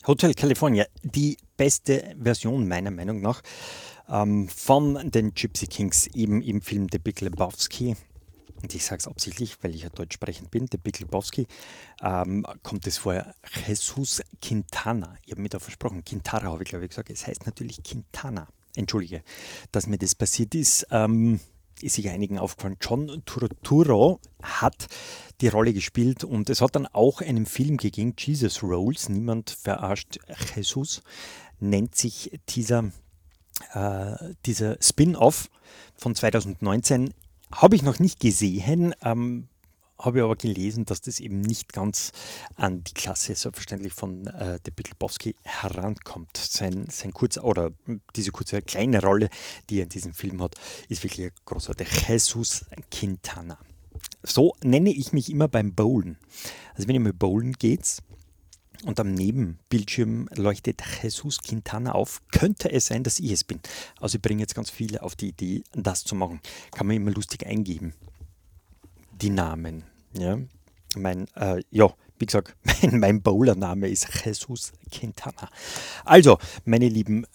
Hotel California, die beste Version meiner Meinung nach von den Gypsy Kings, eben im Film The Big Lebowski. Und ich sage es absichtlich, weil ich ja deutsch sprechend bin, The Big Lebowski, kommt es vor Jesus Quintana. Ich habe mir da versprochen, Quintana habe ich glaube ich gesagt, es heißt natürlich Quintana. Entschuldige, dass mir das passiert ist. Ist sich einigen aufgefallen. John Turturro hat die Rolle gespielt und es hat dann auch einen Film gegeben, Jesus Rolls, niemand verarscht Jesus, nennt sich dieser Spin-off von 2019. Habe ich noch nicht gesehen, habe aber gelesen, dass das eben nicht ganz an die Klasse selbstverständlich von The Big Lebowski herankommt. Sein kurzer oder diese kurze kleine Rolle, die er in diesem Film hat, ist wirklich großartig. Jesus Quintana. So nenne ich mich immer beim Bowlen. Also wenn ihr mal bowlen geht und am Nebenbildschirm leuchtet Jesus Quintana auf, könnte es sein, dass ich es bin. Also ich bringe jetzt ganz viele auf die Idee, das zu machen. Kann man immer lustig eingeben. Die Namen. Ja, wie gesagt, mein Bowler-Name ist Jesus Quintana. Also, meine Lieben,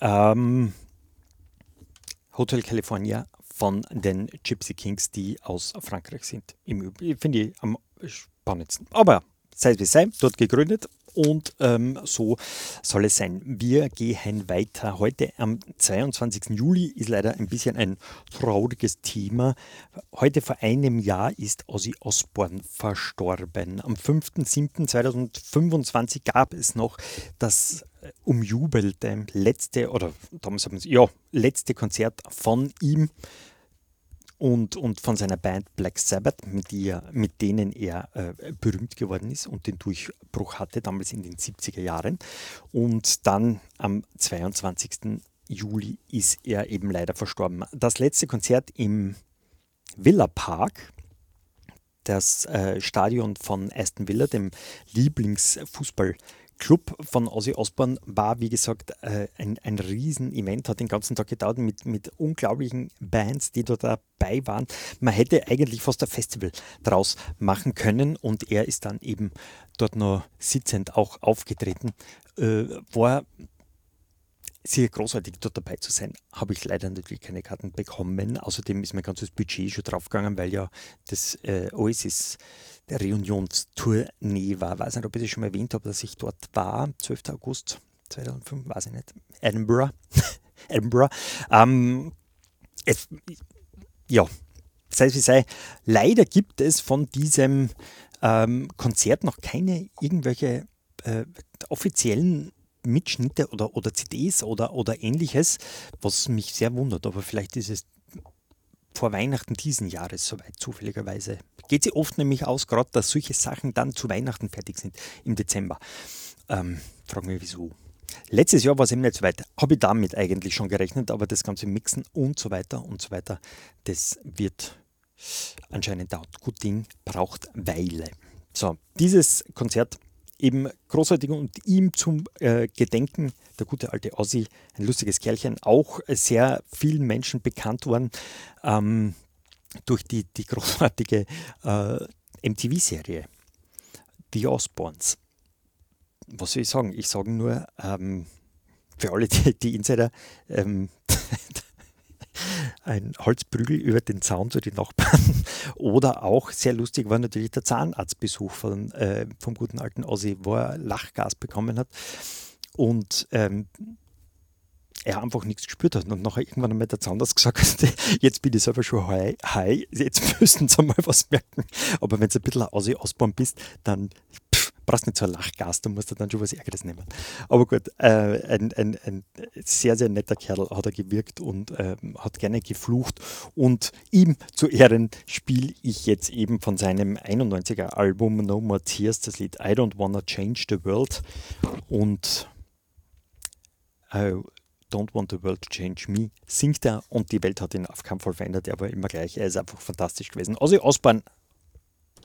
Hotel California von den Gypsy Kings, die aus Frankreich sind. Finde ich am spannendsten. Aber sei es wie es sei, dort gegründet. Und so soll es sein. Wir gehen weiter. Heute am 22. Juli ist leider ein bisschen ein trauriges Thema. Heute vor einem Jahr ist Ozzy Osbourne verstorben. Am 5.7.2025 gab es noch das umjubelte letzte Konzert von ihm und von seiner Band Black Sabbath, mit denen er berühmt geworden ist und den Durchbruch hatte, damals in den 70er Jahren. Und dann am 22. Juli ist er eben leider verstorben. Das letzte Konzert im Villa Park, das Stadion von Aston Villa, dem Lieblingsfußballclub von Ozzy Osbourne, war wie gesagt ein Riesen-Event, hat den ganzen Tag gedauert mit unglaublichen Bands, die dort dabei waren. Man hätte eigentlich fast ein Festival draus machen können und er ist dann eben dort noch sitzend auch aufgetreten. War sehr großartig dort dabei zu sein, habe ich leider natürlich keine Karten bekommen. Außerdem ist mein ganzes Budget schon draufgegangen, weil ja das Oasis der Reunionstournee war. Weiß nicht, ob ich das schon mal erwähnt habe, dass ich dort war, 12. August 2005, weiß ich nicht, Edinburgh. Edinburgh. Es, ja, sei es wie sei, leider gibt es von diesem Konzert noch keine irgendwelche offiziellen Mitschnitte oder CDs oder ähnliches, was mich sehr wundert, aber vielleicht ist es vor Weihnachten diesen Jahres soweit, zufälligerweise. Geht sie oft nämlich aus, gerade dass solche Sachen dann zu Weihnachten fertig sind, im Dezember. Fragen wir wieso. Letztes Jahr war es eben nicht so weit, habe ich damit eigentlich schon gerechnet, aber das ganze Mixen und so weiter, das wird anscheinend dauert. Gut Ding braucht Weile. So, dieses Konzert eben großartig und ihm zum Gedenken, der gute alte Ozzy, ein lustiges Kerlchen, auch sehr vielen Menschen bekannt worden durch die großartige MTV-Serie The Osbournes. Was soll ich sagen? Ich sage nur, für alle die Insider, ein Holzprügel über den Zaun zu den Nachbarn. Oder auch sehr lustig war natürlich der Zahnarztbesuch vom guten alten Ozzy, wo er Lachgas bekommen hat und er einfach nichts gespürt hat. Und nachher irgendwann einmal der Zahnarzt gesagt hat, jetzt bin ich selber schon high, jetzt müssen Sie mal was merken. Aber wenn du ein bisschen Ozzy Osbourne bist, dann brauchst nicht so ein Lachgas, da musst du dann schon was Ärgeres nehmen. Aber gut, ein sehr, sehr netter Kerl hat er gewirkt und hat gerne geflucht. Und ihm zu Ehren spiele ich jetzt eben von seinem 91er Album No More Tears das Lied I Don't Wanna Change the World und I Don't Want the World to Change Me singt er und die Welt hat ihn auf keinen Fall verändert, er war immer gleich, er ist einfach fantastisch gewesen. Ozzy Osbourne